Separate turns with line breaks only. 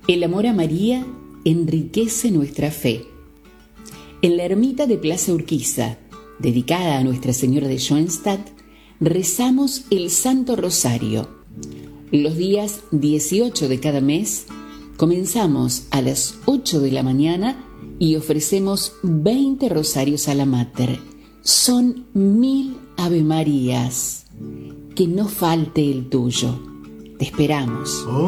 El amor a María enriquece nuestra fe. En la ermita de Plaza Urquiza, dedicada a Nuestra Señora de Schoenstatt, rezamos el Santo Rosario. Los días 18 de cada mes comenzamos a las 8 de la mañana y ofrecemos 20 rosarios a la Mater. Son 1000 Ave Marías. Que no falte el tuyo. Te esperamos.